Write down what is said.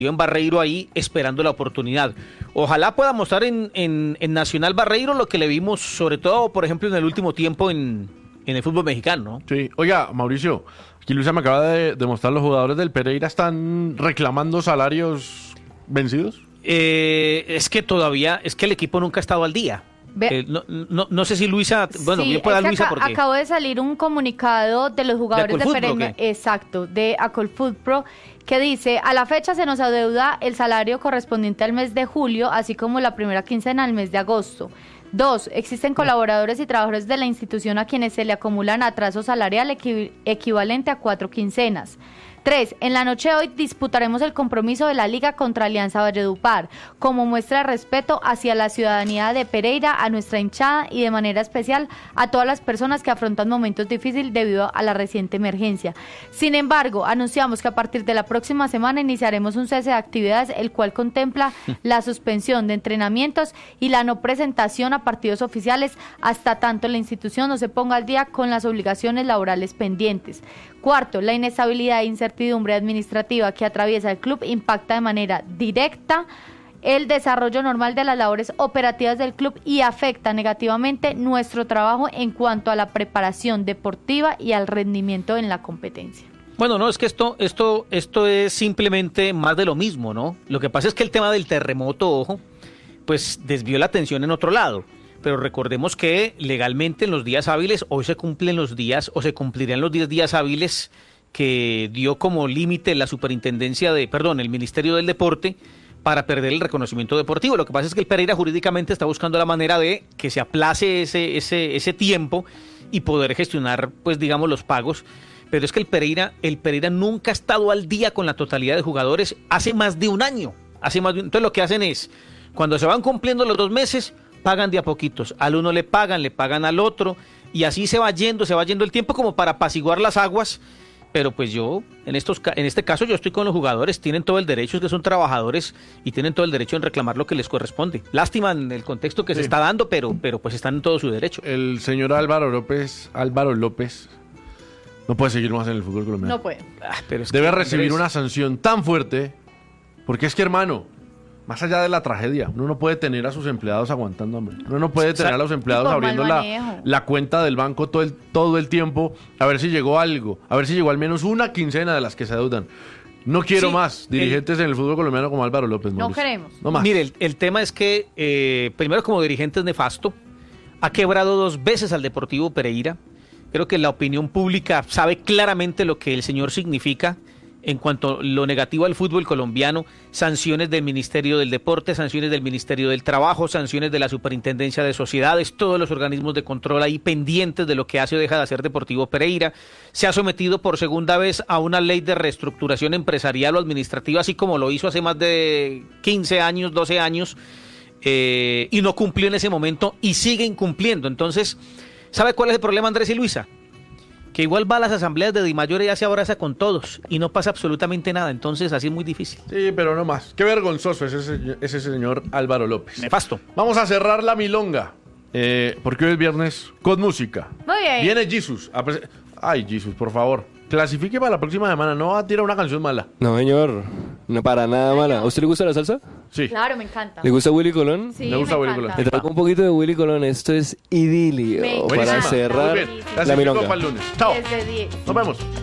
en Barreiro ahí esperando la oportunidad. Ojalá pueda mostrar en Nacional Barreiro lo que le vimos, sobre todo, por ejemplo, en el último tiempo en el fútbol mexicano, ¿no? Sí. Oiga, Mauricio, aquí Luisa me acaba de demostrar, los jugadores del Pereira están reclamando salarios vencidos. Es que el equipo nunca ha estado al día. No sé si Luisa, bueno, sí, bien pueda Luisa porque acabo de salir un comunicado de los jugadores de Pereira, exacto, de Acolfutpro, que dice: a la fecha se nos adeuda el salario correspondiente al mes de julio, así como la primera quincena del mes de agosto. 2. Existen colaboradores y trabajadores de la institución a quienes se le acumulan atraso salarial equivalente a 4 quincenas. 3. En la noche de hoy disputaremos el compromiso de la Liga contra Alianza Valledupar, como muestra de respeto hacia la ciudadanía de Pereira, a nuestra hinchada y de manera especial a todas las personas que afrontan momentos difíciles debido a la reciente emergencia. Sin embargo, anunciamos que a partir de la próxima semana iniciaremos un cese de actividades, el cual contempla la suspensión de entrenamientos y la no presentación a partidos oficiales hasta tanto la institución no se ponga al día con las obligaciones laborales pendientes. 4. La inestabilidad e incertidumbre administrativa que atraviesa el club impacta de manera directa el desarrollo normal de las labores operativas del club y afecta negativamente nuestro trabajo en cuanto a la preparación deportiva y al rendimiento en la competencia. Bueno, no, es que esto es simplemente más de lo mismo, ¿no? Lo que pasa es que el tema del terremoto, ojo, pues desvió la atención en otro lado. Pero recordemos que legalmente en los días hábiles, hoy se cumplen los días, o se cumplirán los 10 días hábiles que dio como límite la el Ministerio del Deporte para perder el reconocimiento deportivo. Lo que pasa es que el Pereira jurídicamente está buscando la manera de que se aplace ese tiempo y poder gestionar, pues digamos, los pagos. Pero es que el Pereira nunca ha estado al día con la totalidad de jugadores hace más de un año. Entonces lo que hacen es, cuando se van cumpliendo los 2 meses, pagan de a poquitos, al uno le pagan al otro, y así se va yendo el tiempo como para apaciguar las aguas. Pero pues yo, en este caso yo estoy con los jugadores, tienen todo el derecho, es que son trabajadores y tienen todo el derecho en reclamar lo que les corresponde. Lástima en el contexto que se está dando, pero pues están en todo su derecho. El señor Álvaro López no puede seguir más en el fútbol colombiano. No puede. Pero debe recibir una sanción tan fuerte, porque es que, hermano, más allá de la tragedia, uno no puede tener a sus empleados aguantando hambre. Uno no puede tener a los empleados abriendo la cuenta del banco todo el tiempo, a ver si llegó algo, a ver si llegó al menos una quincena de las que se adeudan. No quiero más dirigentes en el fútbol colombiano como Álvaro López. No queremos. No más. Mire, el tema es que, primero, como dirigente es nefasto, ha quebrado 2 veces al Deportivo Pereira. Creo que la opinión pública sabe claramente lo que el señor significa en cuanto a lo negativo al fútbol colombiano: sanciones del Ministerio del Deporte, sanciones del Ministerio del Trabajo, sanciones de la Superintendencia de Sociedades, todos los organismos de control ahí pendientes de lo que hace o deja de hacer Deportivo Pereira. Se ha sometido por segunda vez a una ley de reestructuración empresarial o administrativa, así como lo hizo hace más de 15 años, 12 años, y no cumplió en ese momento y sigue incumpliendo. Entonces, ¿sabe cuál es el problema, Andrés y Luisa? Que igual va a las asambleas de Dimayor y ya se abraza con todos y no pasa absolutamente nada. Entonces así es muy difícil. Sí, pero no más. Qué vergonzoso es ese señor Álvaro López. Nefasto. Vamos a cerrar la milonga, porque hoy es viernes con música. Muy bien. Viene Jesus. Ay, Jesus, por favor, clasifique para la próxima semana. No va a tirar una canción mala. No, señor. No, para nada mala. ¿A usted le gusta la salsa? Sí. Claro, me encanta. ¿Le gusta Willy Colón? Sí, me gusta Willy Colón. Le traigo un poquito de Willy Colón. Esto es idilio para cerrar la milonga. milonga. Para el lunes. Chao. Desde 10. Nos vemos.